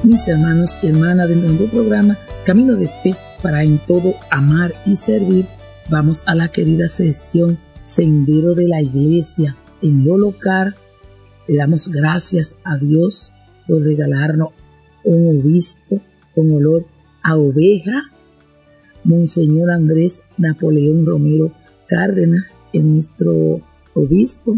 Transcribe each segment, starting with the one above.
mis hermanos y hermanas de nuestro programa Camino de Fe para en todo amar y servir. Vamos a la querida sección Sendero de la Iglesia. En lo local le damos gracias a Dios por regalarnos un obispo con olor a oveja, Monseñor Andrés Napoleón Romero Cárdenas, en nuestro obispo.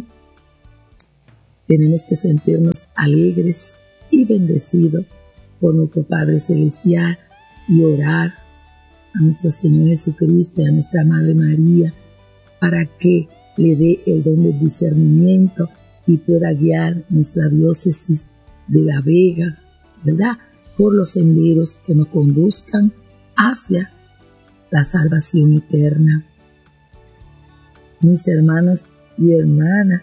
Tenemos que sentirnos alegres y bendecidos por nuestro Padre Celestial y orar a nuestro Señor Jesucristo y a nuestra Madre María para que le dé el don del discernimiento y pueda guiar nuestra diócesis de La Vega, ¿verdad?, por los senderos que nos conduzcan hacia la salvación eterna. Mis hermanos y hermanas,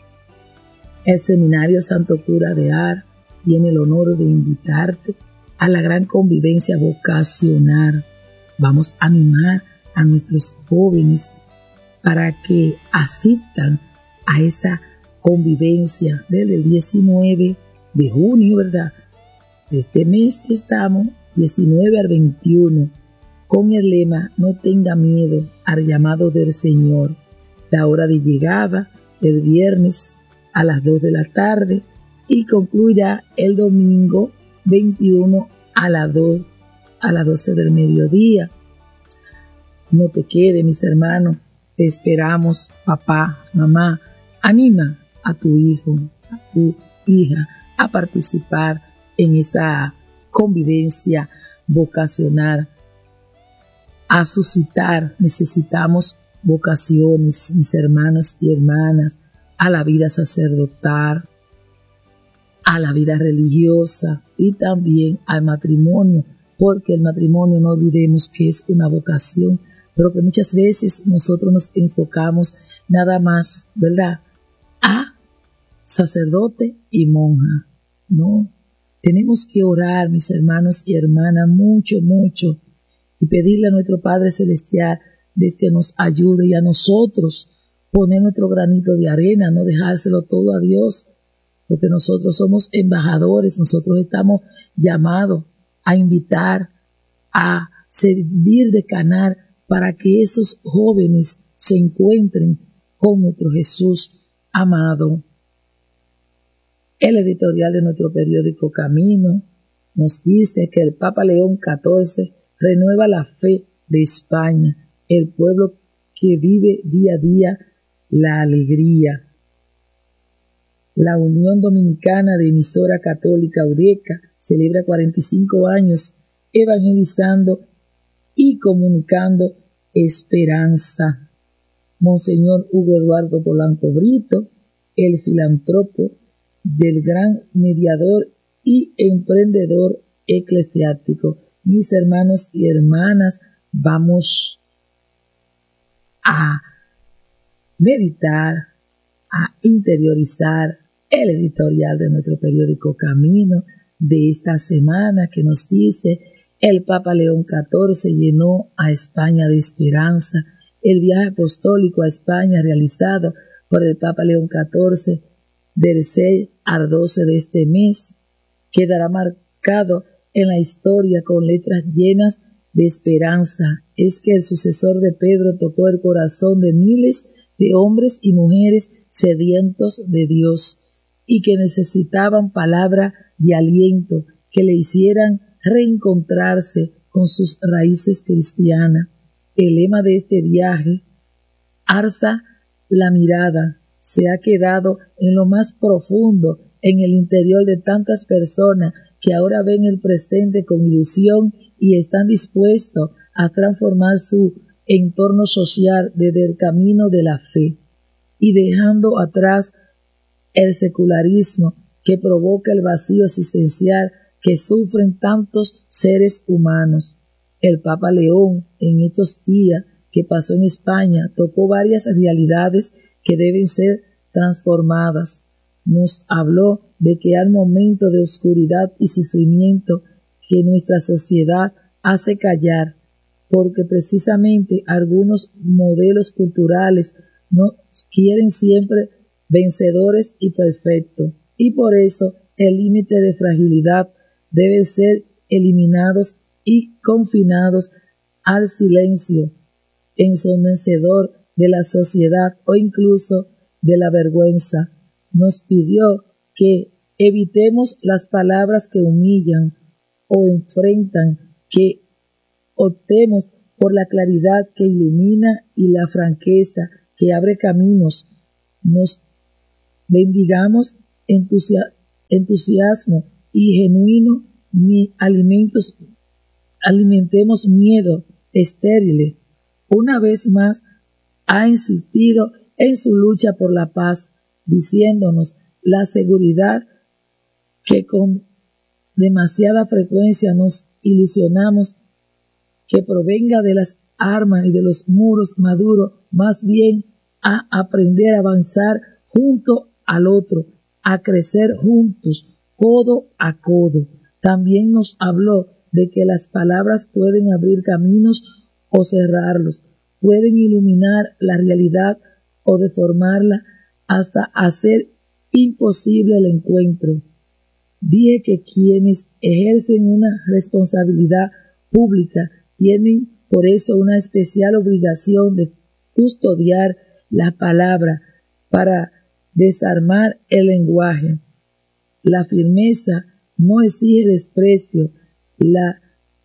el Seminario Santo Cura de Ars tiene el honor de invitarte a la gran convivencia vocacional. Vamos a animar a nuestros jóvenes para que asistan a esa convivencia desde el 19 de junio, ¿verdad?, de este mes que estamos, 19 al 21, con el lema No tenga miedo al llamado del Señor. La hora de llegada el viernes a las 2 de la tarde y concluirá el domingo 21 a las 12 del mediodía. No te quedes, mis hermanos, te esperamos. Papá, mamá, anima a tu hijo, a tu hija a participar en esa convivencia vocacional, a suscitar. Necesitamos vocaciones, mis hermanos y hermanas, a la vida sacerdotal, a la vida religiosa y también al matrimonio, porque el matrimonio, no olvidemos que es una vocación, pero que muchas veces nosotros nos enfocamos nada más, ¿verdad?, a sacerdote y monja. No, tenemos que orar, mis hermanos y hermanas, mucho, mucho, y pedirle a nuestro Padre Celestial de que nos ayude, y a nosotros poner nuestro granito de arena, no dejárselo todo a Dios, porque nosotros somos embajadores, nosotros estamos llamados a invitar, a servir de canal para que esos jóvenes se encuentren con nuestro Jesús amado. El editorial de nuestro periódico Camino nos dice que el Papa León XIV renueva la fe de España, el pueblo que vive día a día la alegría. La Unión Dominicana de Emisora Católica Eureka celebra 45 años evangelizando y comunicando esperanza. Monseñor Hugo Eduardo Polanco Brito, el filántropo del gran mediador y emprendedor eclesiástico. Mis hermanos y hermanas, vamos a meditar, a interiorizar el editorial de nuestro periódico Camino de esta semana, que nos dice: el Papa León XIV llenó a España de esperanza. El viaje apostólico a España realizado por el Papa León XIV del 6 al 12 de este mes quedará marcado en la historia con letras llenas de esperanza. Es que el sucesor de Pedro tocó el corazón de miles de hombres y mujeres sedientos de Dios y que necesitaban palabra de aliento que le hicieran reencontrarse con sus raíces cristianas. El lema de este viaje, alza la mirada, se ha quedado en lo más profundo, en el interior de tantas personas que ahora ven el presente con ilusión y están dispuestos a transformar su entorno social desde el camino de la fe, y dejando atrás el secularismo que provoca el vacío existencial que sufren tantos seres humanos. El Papa León, en estos días que pasó en España, tocó varias realidades que deben ser transformadas. Nos habló de que al momento de oscuridad y sufrimiento que nuestra sociedad hace callar, porque precisamente algunos modelos culturales no quieren siempre vencedores y perfectos, y por eso el límite de fragilidad deben ser eliminados y confinados al silencio ensomecedor de la sociedad o incluso de la vergüenza. Nos pidió que evitemos las palabras que humillan o enfrentan, que optemos por la claridad que ilumina y la franqueza que abre caminos. Nos bendigamos entusiasmo y genuino, ni alimentemos miedo estéril. Una vez más ha insistido en su lucha por la paz, diciéndonos la seguridad que con demasiada frecuencia nos ilusionamos que provenga de las armas y de los muros maduros, más bien a aprender a avanzar junto al otro, a crecer juntos, codo a codo. También nos habló de que las palabras pueden abrir caminos o cerrarlos, pueden iluminar la realidad o deformarla hasta hacer imposible el encuentro. Dije que quienes ejercen una responsabilidad pública tienen por eso una especial obligación de custodiar la palabra para desarmar el lenguaje. La firmeza no exige desprecio, la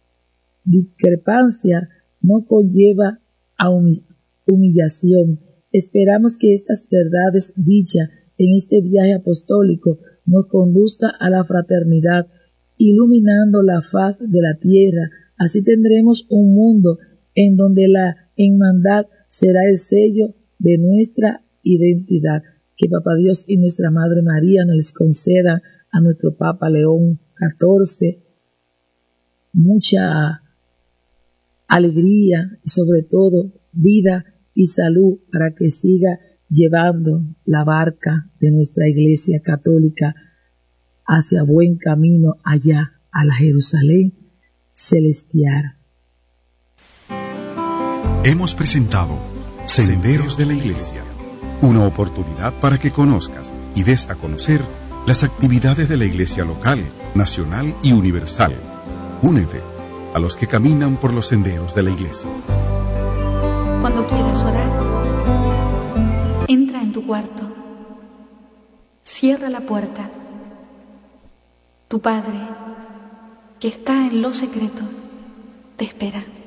discrepancia no conlleva a humillación. Esperamos que estas verdades dichas en este viaje apostólico nos conduzca a la fraternidad, iluminando la faz de la tierra. Así tendremos un mundo en donde la hermandad será el sello de nuestra identidad. Que Papá Dios y nuestra Madre María nos les conceda a nuestro Papa León XIV mucha alegría y sobre todo vida y salud para que siga llevando la barca de nuestra Iglesia Católica hacia buen camino allá a la Jerusalén celestial. Hemos presentado Senderos de la Iglesia, una oportunidad para que conozcas y des a conocer las actividades de la Iglesia local, nacional y universal. Únete a los que caminan por los senderos de la Iglesia. Cuando quieras orar, entra en tu cuarto, cierra la puerta. Tu Padre, que está en lo secreto, te espera.